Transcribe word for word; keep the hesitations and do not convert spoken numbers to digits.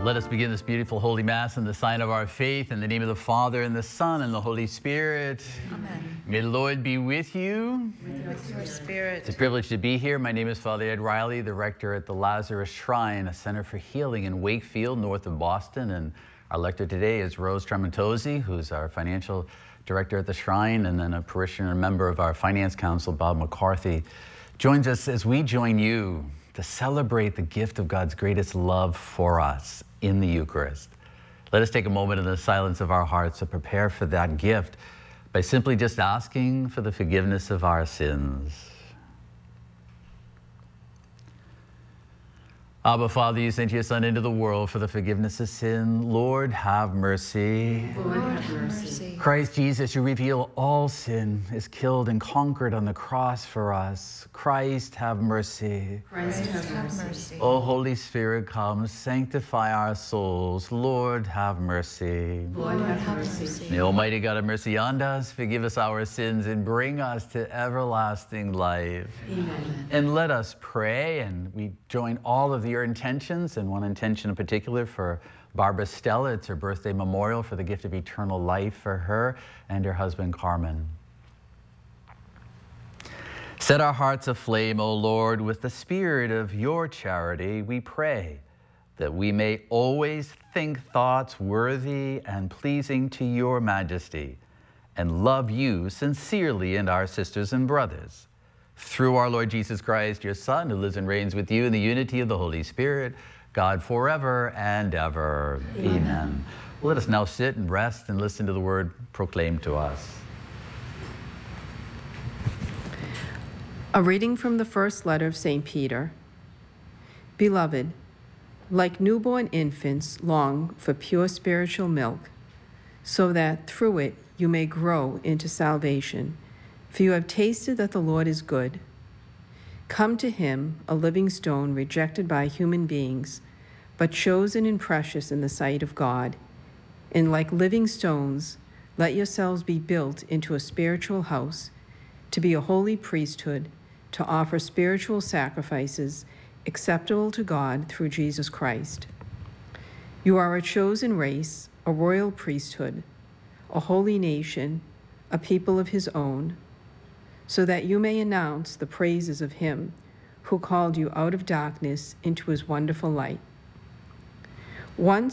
Let us begin this beautiful Holy Mass in the sign of our faith, in the name of the Father, and the Son, and the Holy Spirit. Amen. May the Lord be with you. With your spirit. It's a privilege to be here. My name is Father Ed Riley, the rector at the Lazarus Shrine, a center for healing in Wakefield, north of Boston. And our lector today is Rose Tremontosi, who's our financial director at the Shrine, and then a parishioner and member of our finance council, Bob McCarthy, joins us as we join you to celebrate the gift of God's greatest love for us in the Eucharist. Let us take a moment in the silence of our hearts to prepare for that gift by simply just asking for the forgiveness of our sins. Abba, Father, you sent your Son into the world for the forgiveness of sin. Lord, have mercy. Lord, have mercy. Christ Jesus, you reveal all sin, is killed and conquered on the cross for us. Christ, have mercy. Christ, have mercy. O Holy Spirit, come, sanctify our souls. Lord, have mercy. Lord, have mercy. May Almighty God have mercy on us, forgive us our sins, and bring us to everlasting life. Amen. And let us pray, and we join all of your intentions, and one intention in particular for Barbara Stella. It's her birthday memorial for the gift of eternal life for her and her husband, Carmen. Set our hearts aflame, O Lord, with the spirit of your charity, we pray, that we may always think thoughts worthy and pleasing to your majesty, and love you sincerely and our sisters and brothers. Through our Lord Jesus Christ, your Son, who lives and reigns with you in the unity of the Holy Spirit, God forever and ever. Amen. Amen. Well, let us now sit and rest and listen to the word proclaimed to us. A reading from the first letter of Saint Peter. Beloved, like newborn infants long for pure spiritual milk, so that through it you may grow into salvation. For you have tasted that the Lord is good. Come to him, a living stone rejected by human beings, but chosen and precious in the sight of God. And like living stones, let yourselves be built into a spiritual house, to be a holy priesthood, to offer spiritual sacrifices acceptable to God through Jesus Christ. You are a chosen race, a royal priesthood, a holy nation, a people of his own, so that you may announce the praises of him who called you out of darkness into his wonderful light. Once